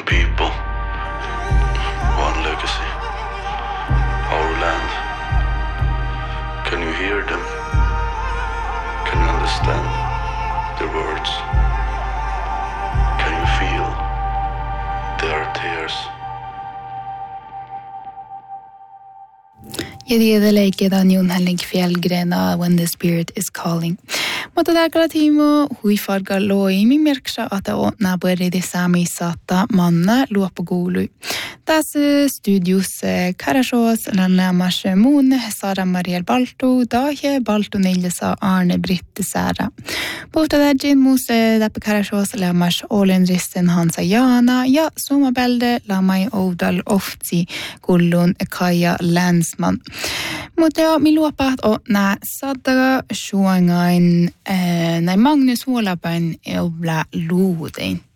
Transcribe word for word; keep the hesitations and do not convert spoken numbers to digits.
people, one legacy, our land. Can you hear them? Can you understand their words? Can you feel their tears? Ja tiedälee kedan jun hälling fjällgrena when the spirit is calling. Mutta täällä tiimo huifarga loi mi merksa ata otna började sami sata manna luopagului. Tässä studios Karasjås lämmas mun Sara Mariel Balto dahe Balto Niljasa Arne Britte Sara. Puhta däjin mus läppe Karasjås lämmas Ålenristen Hansa Jana ja somabälde lämmai Oudal Oftsi kullun Kaja Länsman. Mutta ja mi luopaat otna sadda sjuangain näin Magnus Huolapäin eubla luutein.